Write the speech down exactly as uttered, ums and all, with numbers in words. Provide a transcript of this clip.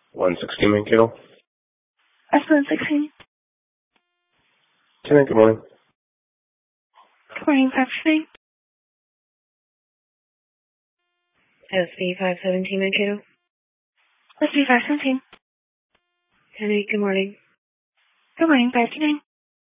one sixty Mankato. S one sixteen. Tenant, good morning. Good morning, five fifteen. S B five seventeen Mankato. S B five seventeen. Tenant, good morning. Good morning, five fifteen.